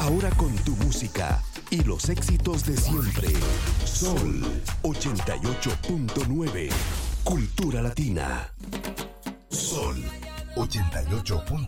Ahora con tu música y los éxitos de siempre. Sol 88.9. Cultura Latina. Sol 88.9.